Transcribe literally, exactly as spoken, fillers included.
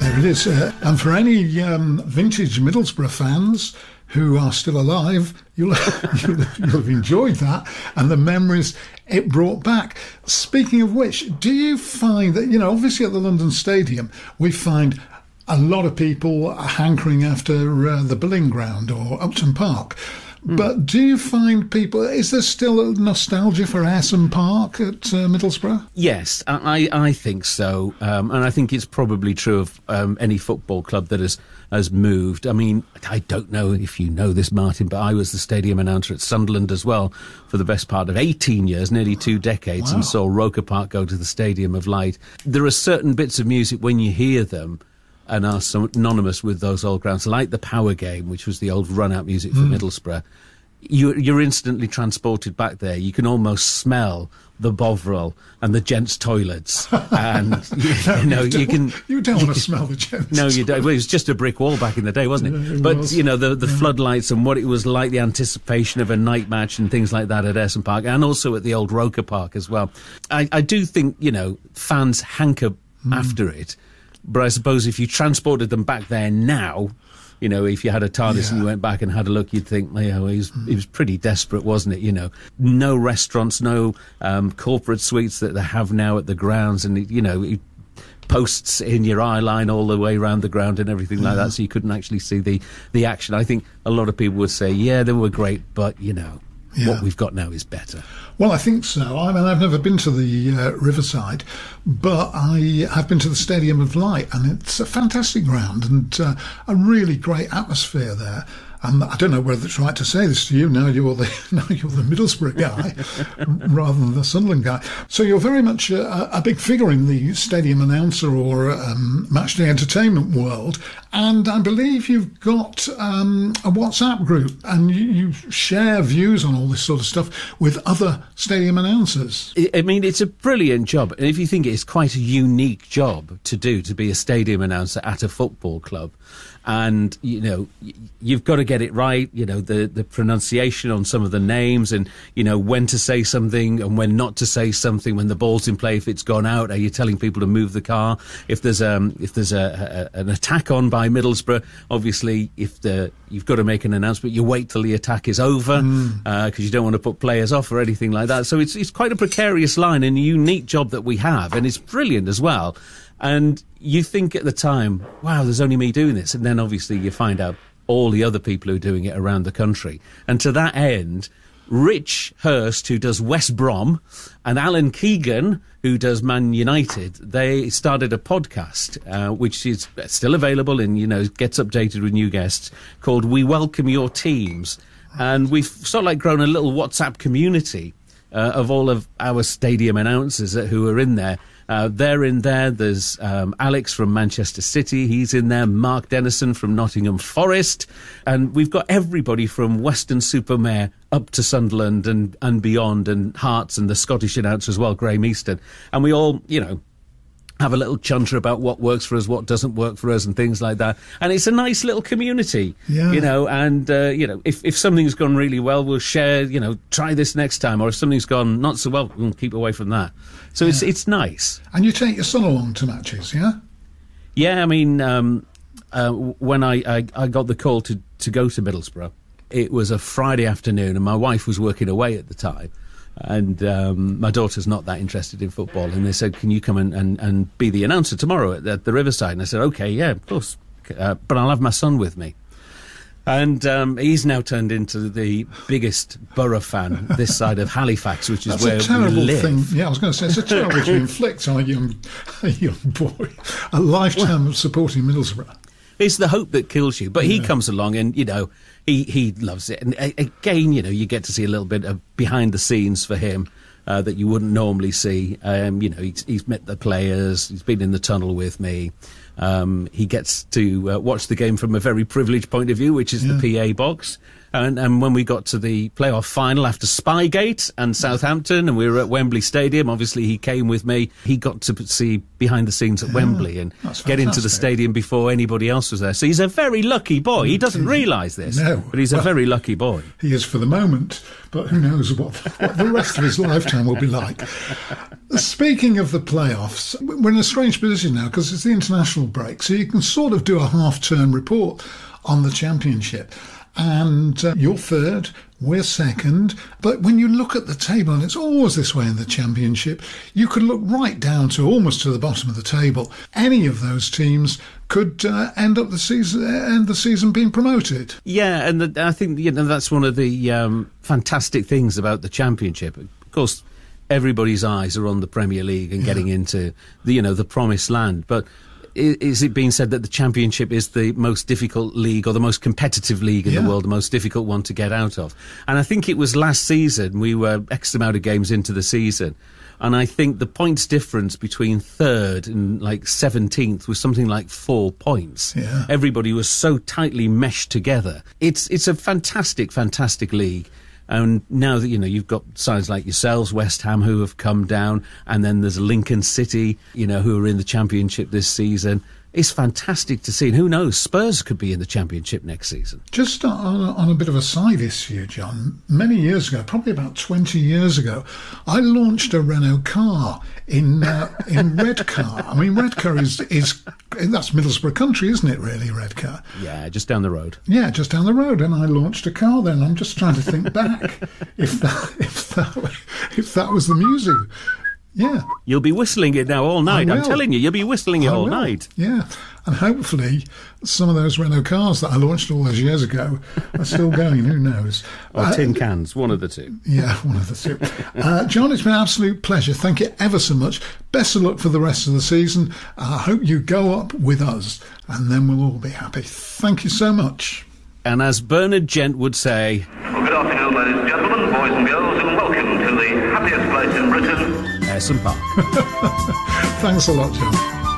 There it is. Uh, and for any um, vintage Middlesbrough fans who are still alive, you'll, you'll, you'll have enjoyed that and the memories it brought back. Speaking of which, do you find that, you know, obviously at the London Stadium, we find a lot of people hankering after uh, the Billing Ground or Upton Park. Mm. But do you find people, is there still a nostalgia for Ayresome Park at uh, Middlesbrough? Yes, I, I think so. Um, and I think it's probably true of um, any football club that has, has moved. I mean, I don't know if you know this, Martin, but I was the stadium announcer at Sunderland as well for the best part of eighteen years, nearly two decades, wow. and saw Roker Park go to the Stadium of Light. There are certain bits of music when you hear them and are synonymous with those old grounds, like the Power Game, which was the old run-out music for mm. Middlesbrough. You, you're instantly transported back there. You can almost smell the Bovril and the gents' toilets. And, you, no, you know, you, you can... You don't want to smell the gents' No, you don't. Well, it was just a brick wall back in the day, wasn't it? Yeah, it but, was. you know, the, the yeah. floodlights and what it was like, the anticipation of a night match and things like that at Ayresome Park, and also at the old Roker Park as well. I, I do think, you know, fans hanker mm. after it. But I suppose if you transported them back there now, you know, if you had a TARDIS yeah. and you went back and had a look, you'd think, you know, he was, he was pretty desperate, wasn't it? You know, no restaurants, no um, corporate suites that they have now at the grounds, and, you know, it, posts in your eye line all the way around the ground and everything like yeah. that, so you couldn't actually see the, the action. I think a lot of people would say, yeah, they were great, but, you know, yeah. what we've got now is better. Well, I think so. I mean, I've never been to the uh, Riverside, but I have been to the Stadium of Light, and it's a fantastic ground and uh, a really great atmosphere there. And I don't know whether it's right to say this to you. Now you're the now you're the Middlesbrough guy rather than the Sunderland guy. So you're very much a, a big figure in the stadium announcer or um, matchday entertainment world. And I believe you've got um, a WhatsApp group, and you, you share views on all this sort of stuff with other stadium announcers. I mean, it's a brilliant job. And if you think it's quite a unique job to do, to be a stadium announcer at a football club, and, you know, you've got to get it right, you know, the, the pronunciation on some of the names and, you know, when to say something and when not to say something, when the ball's in play, if it's gone out, are you telling people to move the car? If there's um if there's a, a an attack on by Middlesbrough, obviously, if the you've got to make an announcement, you wait till the attack is over because mm. uh, you don't want to put players off or anything like that. So it's it's quite a precarious line and a unique job that we have, and it's brilliant as well. And you think at the time, wow, there's only me doing this. And then obviously you find out all the other people who are doing it around the country. And to that end, Rich Hurst, who does West Brom, and Alan Keegan, who does Man United, they started a podcast, uh, which is still available and, you know, gets updated with new guests, called We Welcome Your Teams. And we've sort of like grown a little WhatsApp community uh, of all of our stadium announcers who are in there. Uh, they're in there. There's um, Alex from Manchester City. He's in there. Mark Dennison from Nottingham Forest. And we've got everybody from Weston-super-Mare up to Sunderland and, and beyond, and Hearts and the Scottish announcer as well, Graham Easton. And we all, you know, have a little chunter about what works for us, what doesn't work for us, and things like that. And it's a nice little community, yeah. you know, and, uh, you know, if, if something's gone really well, we'll share, you know, try this next time. Or if something's gone not so well, we'll keep away from that. So yeah. it's it's nice. And you take your son along to matches, yeah? Yeah, I mean, um, uh, when I, I, I got the call to, to go to Middlesbrough, it was a Friday afternoon, and my wife was working away at the time. And um, my daughter's not that interested in football. And they said, can you come and, and, and be the announcer tomorrow at, at the Riverside? And I said, OK, yeah, of course. Uh, but I'll have my son with me. And um, he's now turned into the biggest Borough fan this side of Halifax, which is That's where a terrible we live. Thing. Yeah, I was going to say, it's a terrible thing to inflict on a young, a young boy. A lifetime of supporting Middlesbrough. It's the hope that kills you. But yeah. he comes along and, you know, he, he loves it. And uh, again, you know, you get to see a little bit of behind the scenes for him uh, that you wouldn't normally see. Um, you know, he's, he's met the players. He's been in the tunnel with me. Um, he gets to uh, watch the game from a very privileged point of view, which is yeah. the P A box. And, and when we got to the playoff final after Spygate and Southampton, and we were at Wembley Stadium, obviously he came with me. He got to see behind the scenes at yeah, Wembley and get into the stadium before anybody else was there. So he's a very lucky boy. He doesn't realise this, no, but he's well, a very lucky boy. He is for the moment, but who knows what, what the rest of his lifetime will be like. Speaking of the playoffs, we're in a strange position now because it's the international break, so you can sort of do a half-turn report on the Championship. And uh, you're third, we're second. But when you look at the table, and it's always this way in the Championship, you could look right down to almost to the bottom of the table. Any of those teams could uh, end up the season, end the season being promoted. Yeah, and the, I think you know that's one of the um, fantastic things about the Championship. Of course, everybody's eyes are on the Premier League and yeah. getting into the you know the promised land, but. Is it being said that the Championship is the most difficult league or the most competitive league in yeah. the world, the most difficult one to get out of? And I think it was last season, we were X amount of games into the season, and I think the points difference between third and like seventeenth was something like four points. Yeah. Everybody was so tightly meshed together. It's it's a fantastic, fantastic league. And now that, you know, you've got sides like yourselves, West Ham, who have come down, and then there's Lincoln City, you know, who are in the Championship this season. It's fantastic to see. And who knows, Spurs could be in the Championship next season. Just on a, on a bit of a side issue, John, many years ago, probably about twenty years ago, I launched a Renault car in uh, in Redcar. I mean, Redcar is, is, that's Middlesbrough country, isn't it, really, Redcar? Yeah, just down the road. Yeah, just down the road. And I launched a car then. I'm just trying to think back if that, if that, if that was the music. Yeah. You'll be whistling it now all night. I'm telling you, you'll be whistling it I all will. night. Yeah. And hopefully some of those Renault cars that I launched all those years ago are still going. Who knows? Or uh, tin cans, one of the two. Yeah, one of the two. Uh, John, it's been an absolute pleasure. Thank you ever so much. Best of luck for the rest of the season. I hope you go up with us and then we'll all be happy. Thank you so much. And as Bernard Gent would say... Well, good afternoon, ladies and gentlemen, boys and girls, and welcome to the happiest place in Britain. Ayresome Park. Thanks a lot, John.